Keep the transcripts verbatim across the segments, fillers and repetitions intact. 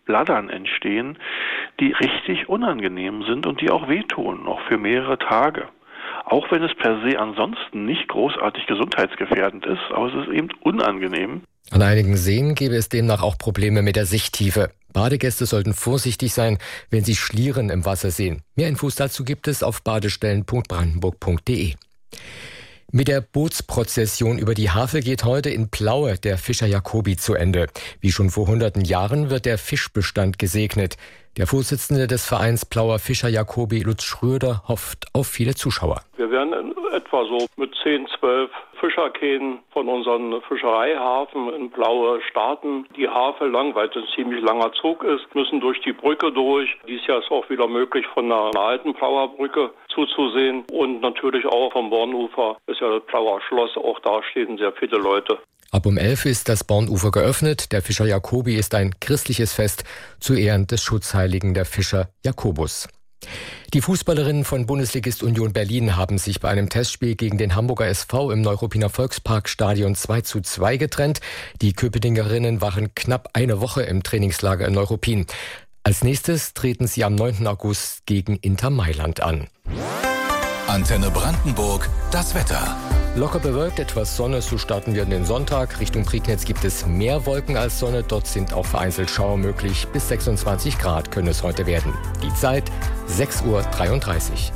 Bladdern entstehen, die richtig unangenehm sind und die auch wehtun, noch für mehrere Tage. Auch wenn es per se ansonsten nicht großartig gesundheitsgefährdend ist, aber es ist eben unangenehm. An einigen Seen gäbe es demnach auch Probleme mit der Sichttiefe. Badegäste sollten vorsichtig sein, wenn sie Schlieren im Wasser sehen. Mehr Infos dazu gibt es auf badestellen punkt brandenburg punkt de. Mit der Bootsprozession über die Havel geht heute in Plaue der Fischer Jacobi zu Ende. Wie schon vor hunderten Jahren wird der Fischbestand gesegnet. Der Vorsitzende des Vereins Plauer Fischer Jacobi, Lutz Schröder, hofft auf viele Zuschauer. Wir werden in etwa so mit zehn, zwölf Fischerkähnen von unserem Fischereihafen in Plaue starten. Die Havel lang, weil es ein ziemlich langer Zug ist, müssen durch die Brücke durch. Dies Jahr ist auch wieder möglich, von der alten Plauer Brücke zuzusehen. Und natürlich auch vom Bornufer ist ja das Plauer Schloss, auch da stehen sehr viele Leute. Ab um elf ist das Bornufer geöffnet. Der Fischer Jacobi ist ein christliches Fest zu Ehren des Schutzheiligen der Fischer Jakobus. Die Fußballerinnen von Bundesligist Union Berlin haben sich bei einem Testspiel gegen den Hamburger S V im Neuruppiner Volksparkstadion zwei zu zwei getrennt. Die Köpenickerinnen waren knapp eine Woche im Trainingslager in Neuruppin. Als nächstes treten sie am neunten August gegen Inter Mailand an. Antenne Brandenburg, das Wetter. Locker bewölkt, etwas Sonne, so starten wir in den Sonntag. Richtung Prignitz gibt es mehr Wolken als Sonne. Dort sind auch vereinzelt Schauer möglich. Bis sechsundzwanzig Grad können es heute werden. Die Zeit sechs Uhr dreiunddreißig.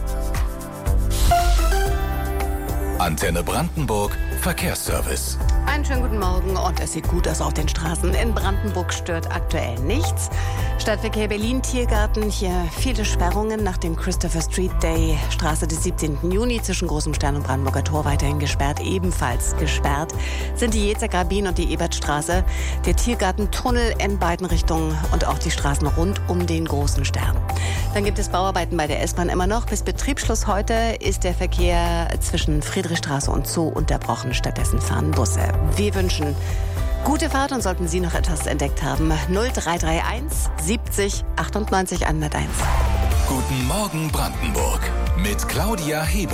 Antenne Brandenburg, Verkehrsservice. Einen schönen guten Morgen und es sieht gut aus auf den Straßen. In Brandenburg stört aktuell nichts. Stadtverkehr Berlin, Tiergarten, hier viele Sperrungen nach dem Christopher Street Day. Straße des siebzehnten Juni zwischen Großem Stern und Brandenburger Tor weiterhin gesperrt. Ebenfalls gesperrt sind die Jezer Grabin und die Ebertstraße, der Tiergartentunnel in beiden Richtungen und auch die Straßen rund um den Großen Stern. Dann gibt es Bauarbeiten bei der S-Bahn immer noch. Bis Betriebsschluss heute ist der Verkehr zwischen Friedrichstraße und Zoo unterbrochen. Stattdessen fahren Busse. Wir wünschen gute Fahrt und sollten Sie noch etwas entdeckt haben, null drei drei eins siebzig achtundneunzig hunderteins. Guten Morgen Brandenburg mit Claudia Heber.